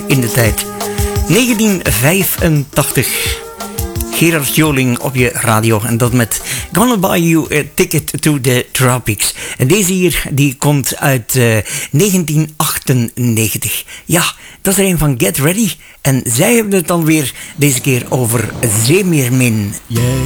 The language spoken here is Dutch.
in de tijd. 1985. Gerard Joling op je radio. En dat met Gonna Buy You a Ticket to the Tropics. En deze hier, die komt uit 1998. Ja, dat is er een van Get Ready. En zij hebben het dan weer deze keer over Zeemeermin. Jij